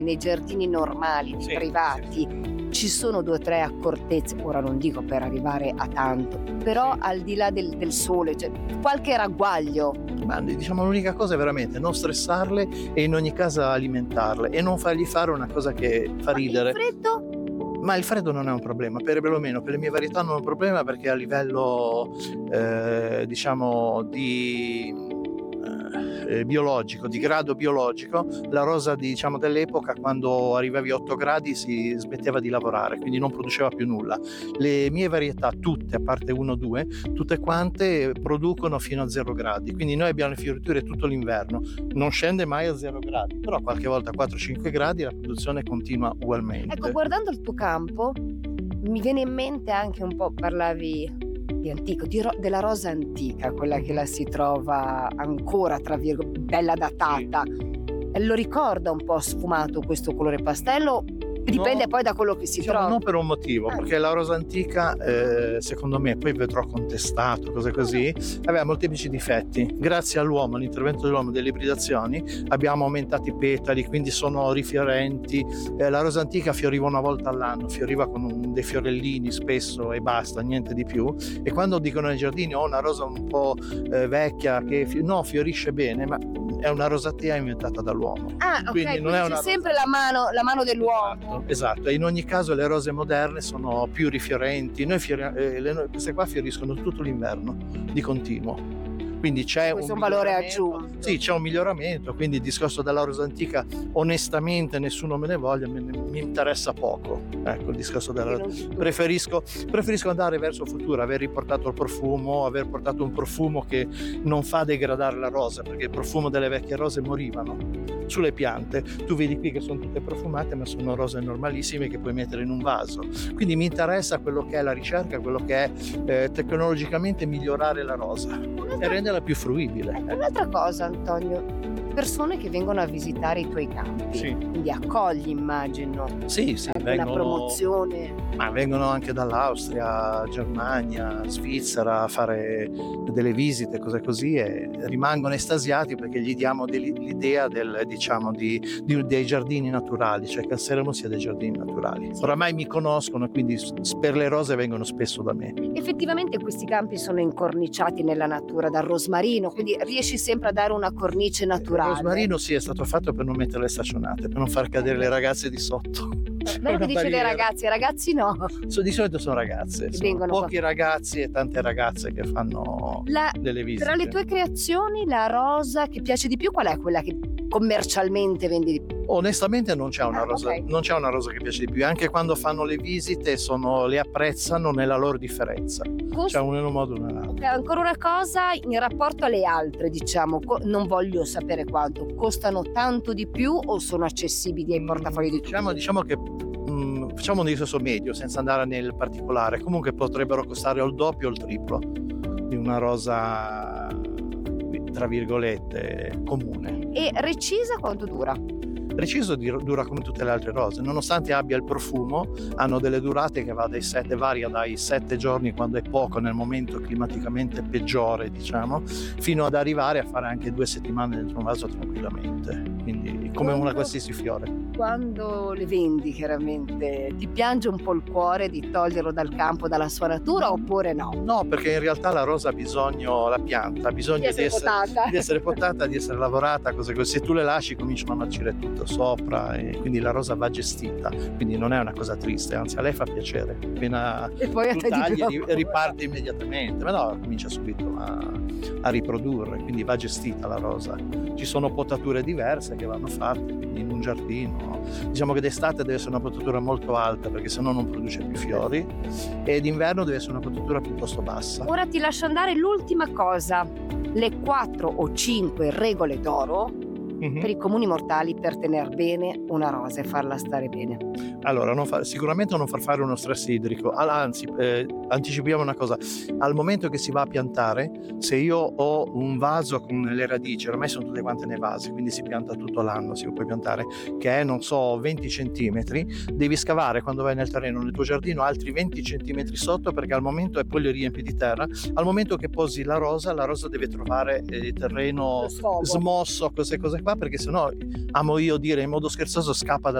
nei giardini normali, Sì, privati, ci sono 2 o 3 accortezze, ora non dico per arrivare a tanto, però al di là del sole, cioè qualche ragguaglio. Ma diciamo l'unica cosa è veramente non stressarle e in ogni caso alimentarle e non fargli fare una cosa che fa ridere. Il freddo? Ma il freddo non è un problema, perlomeno per le mie varietà non è un problema, perché a livello diciamo di biologico, di grado biologico, la rosa diciamo dell'epoca, quando arrivavi a 8 gradi si smetteva di lavorare, quindi non produceva più nulla. Le mie varietà tutte, a parte 1 o 2, tutte quante producono fino a 0 gradi, quindi noi abbiamo le fioriture tutto l'inverno, non scende mai a 0 gradi, però qualche volta a 4-5 gradi la produzione continua ugualmente. Ecco, guardando il tuo campo mi viene in mente anche un po', parlavi di antico, della rosa antica, quella che la si trova ancora, tra virgolette, bella datata. Lo ricorda un po' sfumato questo colore pastello? Dipende poi da quello che si Diciamo, trova. non per un motivo, perché la rosa antica, secondo me, poi vedrò contestato, cose così, aveva molteplici difetti. Grazie all'uomo, all'intervento dell'uomo, delle ibridazioni, abbiamo aumentato i petali, quindi sono rifiorenti. La rosa antica fioriva una volta all'anno, fioriva con dei fiorellini spesso e basta, niente di più. E quando dicono nei giardini una rosa un po' vecchia che no, fiorisce bene, ma è una rosatea inventata dall'uomo. Ok, quindi non è c'è una sempre la mano dell'uomo. Esatto, e in ogni caso le rose moderne sono più rifiorenti. Queste qua fioriscono tutto l'inverno di continuo. Quindi c'è Questo è un valore aggiunto. Sì, c'è un miglioramento, quindi il discorso della rosa antica, onestamente nessuno me ne voglia, mi interessa poco. Ecco, il discorso della preferisco andare verso il futuro, aver riportato il profumo, aver portato un profumo che non fa degradare la rosa, perché il profumo delle vecchie rose morivano sulle piante. Tu vedi qui che sono tutte profumate, ma sono rose normalissime che puoi mettere in un vaso. Quindi mi interessa quello che è la ricerca, quello che è tecnologicamente migliorare la rosa e renderla più fruibile. Un'altra cosa, Antonio, persone che vengono a visitare i tuoi campi, Sì. quindi accogli, immagino, Sì, una promozione. Ma vengono anche dall'Austria, Germania, Svizzera a fare delle visite, cose così, e rimangono estasiati perché gli diamo l'idea dei giardini naturali, cioè che a Seremo sia dei giardini naturali. Oramai mi conoscono, quindi per le rose vengono spesso da me. Effettivamente questi campi sono incorniciati nella natura dal rosmarino, quindi riesci sempre a dare una cornice naturale. Il rosmarino sì, è stato fatto per non mettere le staccionate, per non far cadere le ragazze di sotto. Bello che dice le ragazzi no. Di solito sono ragazze, sono pochi ragazzi e tante ragazze che fanno delle visite. Tra le tue creazioni, la rosa che piace di più, qual è quella che commercialmente vendi di più? Onestamente non c'è una rosa, okay. Non c'è una rosa che piace di più, anche quando fanno le visite le apprezzano nella loro differenza. C'è un in un modo o nell'altro. Okay, ancora una cosa, in rapporto alle altre, diciamo, non voglio sapere quanto, costano tanto di più o sono accessibili ai portafogli di tutti? Diciamo che facciamo un discorso medio senza andare nel particolare, comunque potrebbero costare o il doppio o il triplo di una rosa tra virgolette comune. E recisa quanto dura? Preciso dura come tutte le altre rose, nonostante abbia il profumo, hanno delle durate che varia dai 7 giorni, quando è poco nel momento climaticamente peggiore, diciamo, fino ad arrivare a fare anche 2 settimane dentro un vaso tranquillamente, quindi come una qualsiasi fiore. Quando le vendi, chiaramente, ti piange un po' il cuore di toglierlo dal campo, dalla sua natura, oppure no? No, perché in realtà la rosa ha bisogno, la pianta ha bisogno di essere potata, di essere lavorata, cose così. Se tu le lasci cominciano a marcire tutto sopra, e quindi la rosa va gestita, quindi non è una cosa triste, anzi a lei fa piacere. Appena E poi tu tagli riparte immediatamente, ma no, comincia subito a riprodurre, quindi va gestita la rosa. Ci sono potature diverse che vanno fatte, quindi in un giardino diciamo che d'estate deve essere una potatura molto alta, perché sennò non produce più fiori, e d'inverno deve essere una potatura piuttosto bassa. Ora ti lascio andare, l'ultima cosa, le 4 o 5 regole d'oro per i comuni mortali per tener bene una rosa e farla stare bene. Allora, sicuramente non far fare uno stress idrico, anzi anticipiamo una cosa: al momento che si va a piantare, se io ho un vaso con le radici, ormai sono tutte quante nei vasi, quindi si pianta tutto l'anno, si può piantare, che è, non so, 20 centimetri, devi scavare quando vai nel terreno, nel tuo giardino, altri 20 centimetri sotto, perché al momento, e poi li riempi di terra, al momento che posi la rosa deve trovare il terreno smosso, queste cose qua, perché sennò, amo io dire in modo scherzoso, scappa